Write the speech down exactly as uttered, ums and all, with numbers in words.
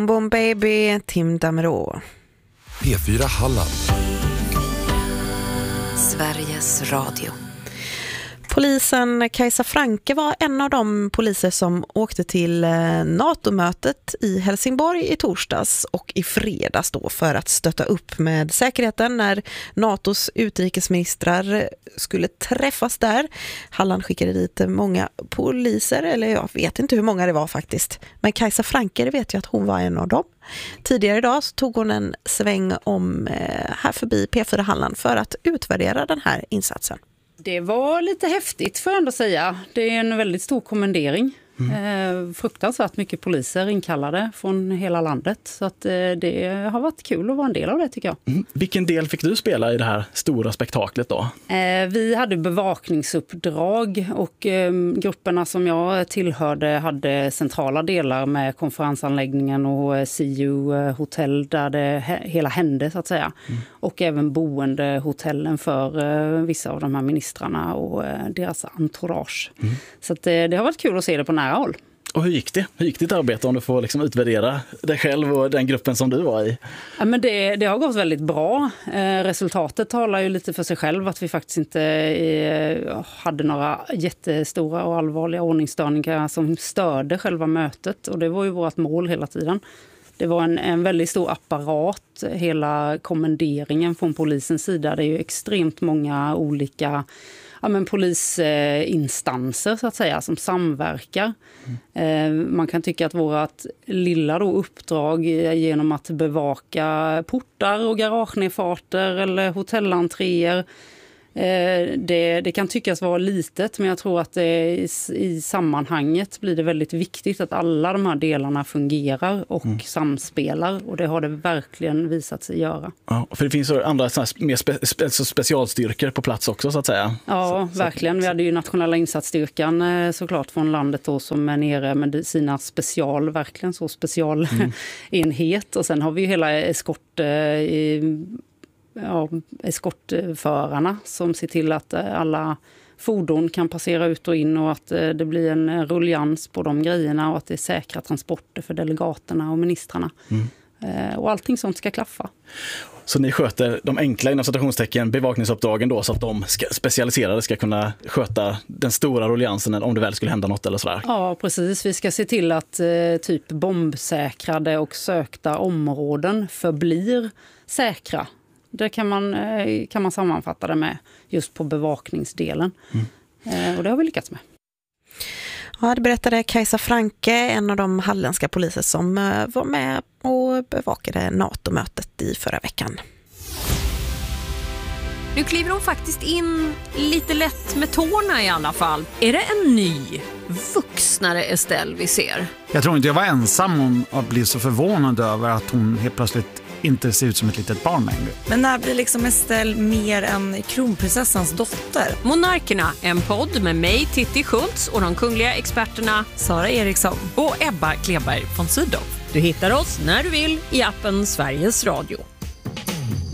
Boom Boom Baby, Tim Damero. P fyra Halland. Sveriges Radio. Polisen Kajsa Franke var en av de poliser som åkte till NATO-mötet i Helsingborg i torsdags och i fredags då för att stötta upp med säkerheten när NATOs utrikesministrar skulle träffas där. Halland skickade dit många poliser, eller jag vet inte hur många det var faktiskt. Men Kajsa Franke, det vet jag att hon var en av dem. Tidigare idag så tog hon en sväng om här förbi P fyra Halland för att utvärdera den här insatsen. Det var lite häftigt får jag ändå säga. Det är en väldigt stor kommendering. Mm. Eh, fruktansvärt mycket poliser inkallade från hela landet. Så att, eh, det har varit kul att vara en del av det tycker jag. Mm. Vilken del fick du spela i det här stora spektaklet då? Eh, vi hade bevakningsuppdrag och eh, grupperna som jag tillhörde hade centrala delar med konferensanläggningen och eh, C U-hotell där det he- hela hände så att säga. Mm. Och även boendehotellen för eh, vissa av de här ministrarna och eh, deras entourage. Mm. Så att, eh, det har varit kul att se det på nära håll. Och hur gick det? Hur gick ditt arbete om du får liksom utvärdera dig själv och den gruppen som du var i? Ja, men det, det har gått väldigt bra. Eh, resultatet talar ju lite för sig själv att vi faktiskt inte eh, hade några jättestora och allvarliga ordningsstörningar som störde själva mötet. Och det var ju vårt mål hela tiden. Det var en, en väldigt stor apparat, hela kommenderingen från polisens sida. Det är ju extremt många olika ja, men polisinstanser så att säga som samverkar. Mm. Eh, man kan tycka att vårt lilla då uppdrag genom att bevaka portar och garagenedfarter eller hotellentréer, eh, det, det kan tyckas vara litet, men jag tror att det, i, i sammanhanget blir det väldigt viktigt att alla de här delarna fungerar och mm. samspelar, och det har det verkligen visat sig göra. Ja, för det finns ju andra såna här mer spe, spe, specialstyrkor på plats också så att säga. Ja, så, verkligen. Vi hade ju nationella insatsstyrkan såklart från landet då som är nere med sina special, verkligen så specialenhet. Mm. Och sen har vi ju hela eskort i Ja, eskortförarna som ser till att alla fordon kan passera ut och in och att det blir en rullians på de grejerna och att det är säkra transporter för delegaterna och ministrarna. Mm. Och allting sånt ska klaffa. Så ni sköter de enkla inom citationstecken bevakningsuppdragen då så att de ska, specialiserade ska kunna sköta den stora rulliansen om det väl skulle hända något eller sådär? Ja, precis. Vi ska se till att eh, typ bombsäkrade och sökta områden förblir säkra. Det kan man, kan man sammanfatta det med just på bevakningsdelen. Mm. Och det har vi lyckats med. Ja, det berättade Kajsa Franke, en av de halländska poliser som var med och bevakade NATO-mötet i förra veckan. Nu kliver hon faktiskt in lite lätt med tårna i alla fall. Är det en ny, vuxnare Estelle vi ser? Jag tror inte jag var ensam om att bli så förvånad över att hon helt plötsligt inte ser ut som ett litet barn längre. Men när blir liksom Estelle mer än kronprinsessans dotter? Monarkerna, en podd med mig, Titti Schultz, och de kungliga experterna Sara Eriksson och Ebba Kleberg von Sydow. Du hittar oss när du vill i appen Sveriges Radio.